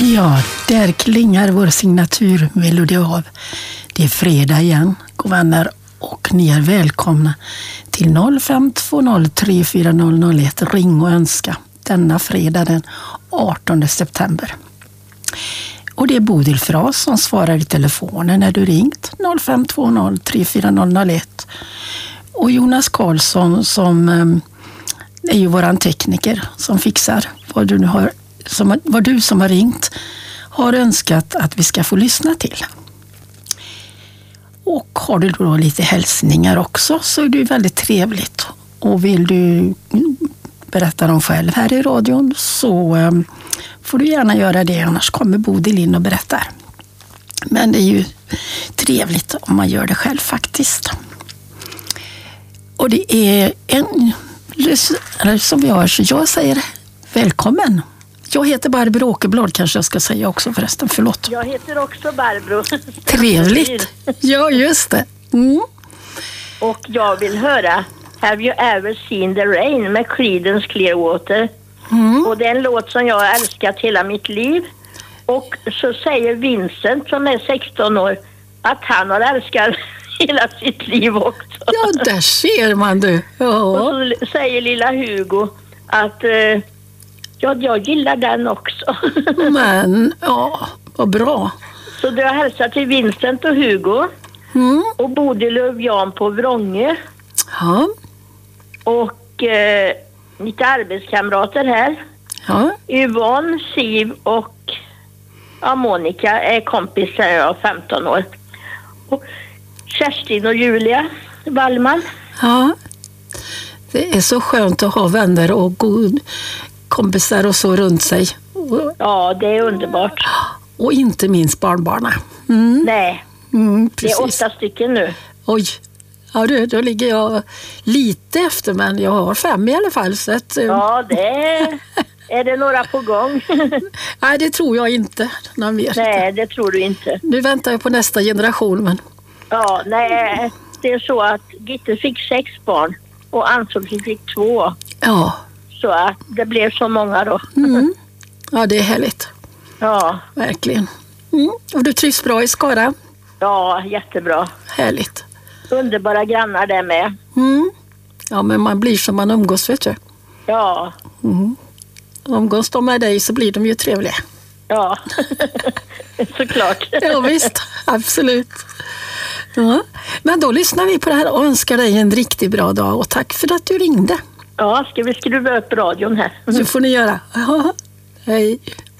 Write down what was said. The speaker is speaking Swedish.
Ja, där klingar vår signaturmelodi av. Det är fredag igen, god vänner, och ni är välkomna till 0520 34001. Ring och önska denna fredag den 18 september. Och det är Bodil Fras som svarar i telefonen när du ringt 0520 34001. Och Jonas Karlsson som är ju våran tekniker som fixar vad du nu har, vad du som har ringt har önskat att vi ska få lyssna till. Och har du då lite hälsningar också så är det väldigt trevligt. Och vill du berätta dem själv här i radion så får du gärna göra det, annars kommer Bodil in och berättar. Men det är ju trevligt om man gör det själv faktiskt. Och det är en som vi har, så jag säger välkommen. Jag heter Barbro Åkerblad, kanske jag ska säga också förresten, förlåt. Jag heter också Barbro. Trevligt. Ja, just det. Mm. Och jag vill höra Have You Ever Seen The Rain med Creedence Clearwater. Och det är en låt som jag har älskat hela mitt liv. Och så säger Vincent som är 16 år att han har älskat hela sitt liv också. Ja, där ser man du. Ja. Och så säger lilla Hugo att ja, jag gillar den också. Men, ja, vad bra. Så du har hälsat till Vincent och Hugo. Och Bodil och Jan på Vrånge. Ja. Och lite arbetskamrater här. Ja. Yvonne, Siv och Monica är kompisar, jag 15 år. Och Kerstin och Julia Wallman. Ja. Det är så skönt att ha vänner och kompisar och så runt sig. Ja, det är underbart. Och inte minst barnbarnen. Nej, det är 8 stycken nu. Oj, ja, då ligger jag lite efter, men jag har 5 i alla fall. Så att, ja, det är det några på gång. Nej, det tror jag inte. Nej, det tror du inte. Nu väntar jag på nästa generation. Men... Ja, nej, det är så att Gitte fick 6 barn och Ann-Sofie fick 2. Ja. Så att det blev så många då. Ja, det är härligt. Ja. Verkligen. Och du trivs bra i Skara? Ja, jättebra. Härligt. Underbara grannar där med. Ja, men man blir som man umgås, vet du. Ja. Umgås de med dig så blir de ju trevliga. Ja, såklart. Ja, visst. Absolut. Ja. Men då lyssnar vi på det här och önskar dig en riktigt bra dag. Och tack för att du ringde. Ja, ska vi skruva upp radion här? Så får ni göra. Ja. Hej.